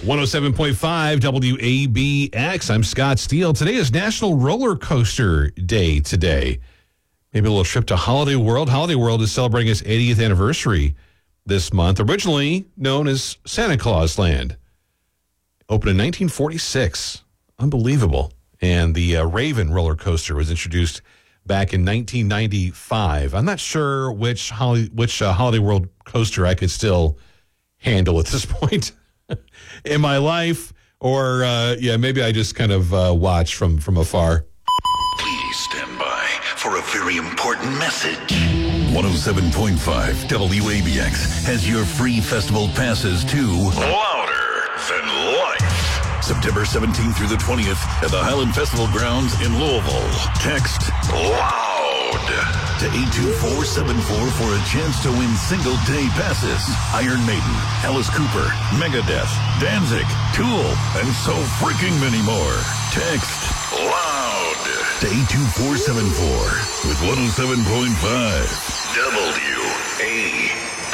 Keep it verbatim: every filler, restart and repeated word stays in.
one oh seven point five W A B X. I'm Scott Steele. Today is National Roller Coaster Day today. Maybe a little trip to Holiday World. Holiday World is celebrating its eightieth anniversary this month, originally known as Santa Claus Land. Opened in nineteen forty-six. Unbelievable. And the uh, Raven roller coaster was introduced back in nineteen ninety-five. I'm not sure which Holiday, which uh, Holiday World coaster I could still handle at this point in my life, or uh, yeah, maybe I just kind of uh, watch from from afar. Please stand by for a very important message. one oh seven point five W A B X has your free festival passes to Louder Than Life. September seventeenth through the twentieth at the Highland Festival Grounds in Louisville. Text LOUD to eight two four seven four for a chance to win single-day passes. Iron Maiden, Alice Cooper, Megadeth, Danzig, Tool, and so freaking many more. Text LOUD to eight two four seven four with one oh seven point five W A B